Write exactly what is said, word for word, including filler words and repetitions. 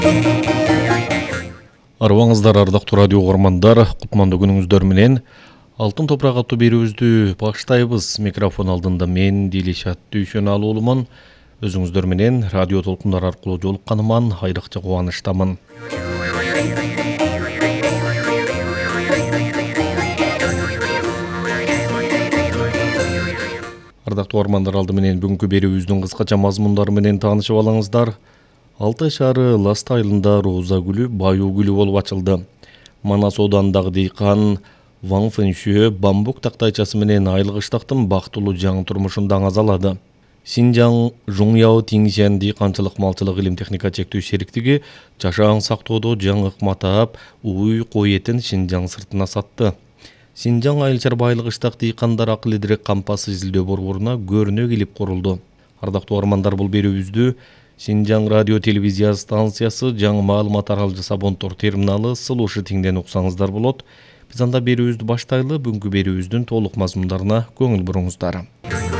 Арыбаңыздар, ардактуу радио угармандар, кутмандуу күнүңүздөр менен Алтын топурак аттуу берүүбүздү баштайбыз. Микрофон алдында мен Дилишат Дүйшөналуулумун. Өзүңүздөр менен радио толкундар аркылуу жолукканыман айрыкча кубанычтамын. Ардактуу угармандар, алды менен бүгүнкү берүүбүздүн кыскача мазмундары менен таанышып алыңыздар. Алтай шаары Ласта айылында Роза гүлү, Баюу гүлү болуп ачылды. Манас оодунундагы дыйкан Ван Фэншү бамбук тактайчасы менен айыл кыштыктын бактылуу жаңы турмушунда аңазалады. Синжаң Жуңяо Тиңжен дыйканчылык малчылык илим техника чектүү шериктиги жашаан сактоодо жаңы ыкма таап, уй кой этин Синжаң сыртына сатты. Синжаң айыл чарбайлык кыштак дыйкандар акыл идирек кампасы изилдөө борборуна көрүнө келип курулду. Ардактуу угармандар, бул берүүбүздү Синжаң радио телевизия станциясы, жаңы маалымат аралжы Сабонтор терминалы Сылуушу тиңден уксаңыздар болот. Биз анда берүүбүздү баштайлы. Бүгүнкү берүүбүздүн толук мазмундарына көңүл буруңуздар.